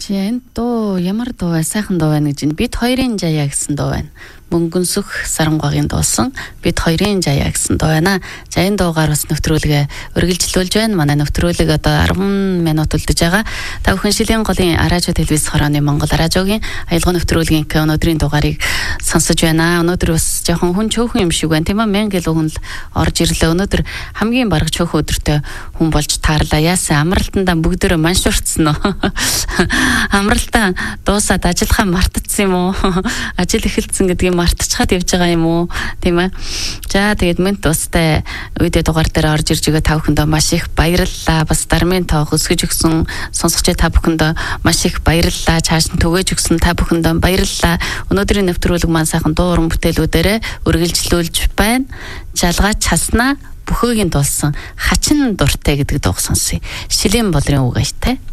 Жин дуу ямар дуу вэ? Сайхан дуу байна гэж. Бид хоёрын жаяа гэсэн дуу байна. Мөнгөнсөх Сарамгагийн дуусан бид хоёрын жаяа гэсэн дуу байна. За энэ дуугаар бас нэвтрүүлгээ үргэлжлүүлж байна. Манай нэвтрүүлэг одоо 10 минут үлдэж байгаа. Та бүхэн Шилийн голын радио телевиз хорооны Монгол радиогийн аялал нэвтрүүлгийн өнөөдрийн дугаарыг сонсож байна. Өнөөдөр бас жоохон хүн чөөхөн юм шиг байна. Тийм ээ 1000 илүү хүн л орж ирлээ. Өнөөдөр хамгийн бараг чөөхөн өдөртөө хүн болж таарлаа. Яасан амралтандаа бүгдөө маншуурцсан уу? Амралтаа дуусаад ажиллахаа мартацсан юм уу? Ажил эхэлсэн гэдгийг мартчихад явж байгаа юм уу? Тийм ээ. За тэгээд минь тустай үедээ дугаар дээр орж ирж байгаа та бүхэндээ маш их баярлалаа. Бас дармын тоог өсгөж өгсөн сонсогчдоо та бүхэндээ маш их баярлалаа. Цааш нь түгээж өгсөн та бүхэндээ баярлалаа. Өнөөдрийн нэвтрүүлэг маань сайхан дуу уран бүтээлүүдээр үргэлжлүүлж байна. Жалгаа часнаа бүхөөгийн дулсан хачин дуртай гэдэг дууг сонсъё. Шилийн болрын үг аятай.